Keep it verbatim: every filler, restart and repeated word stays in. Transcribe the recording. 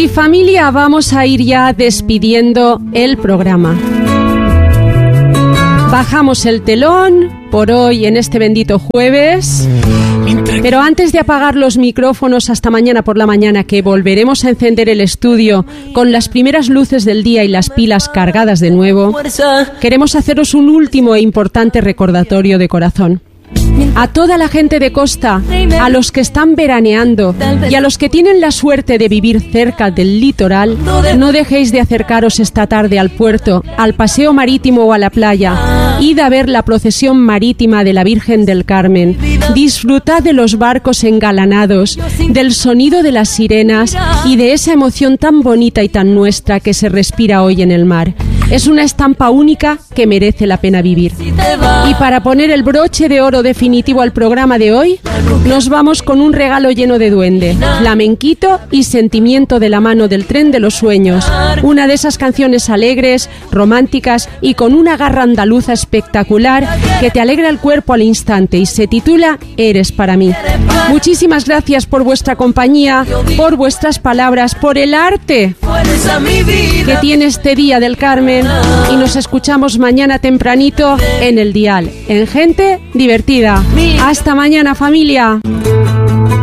Y familia, vamos a ir ya despidiendo el programa. Bajamos el telón por hoy en este bendito jueves. Pero antes de apagar los micrófonos hasta mañana por la mañana, que volveremos a encender el estudio con las primeras luces del día y las pilas cargadas de nuevo, queremos haceros un último e importante recordatorio de corazón. A toda la gente de costa, a los que están veraneando y a los que tienen la suerte de vivir cerca del litoral, no dejéis de acercaros esta tarde al puerto, al paseo marítimo o a la playa. Id a ver la procesión marítima de la Virgen del Carmen. Disfrutad de los barcos engalanados, del sonido de las sirenas y de esa emoción tan bonita y tan nuestra que se respira hoy en el mar. Es una estampa única que merece la pena vivir. Y para poner el broche de oro definitivo al programa de hoy, nos vamos con un regalo lleno de duende, flamenquito y sentimiento de la mano del Tren de los Sueños. Una de esas canciones alegres, románticas y con una garra andaluza espectacular que te alegra el cuerpo al instante y se titula Eres para mí. Muchísimas gracias por vuestra compañía, por vuestras palabras, por el arte que tiene este día del Carmen, y nos escuchamos mañana tempranito en el dial, en Gente Divertida. Hasta mañana, familia.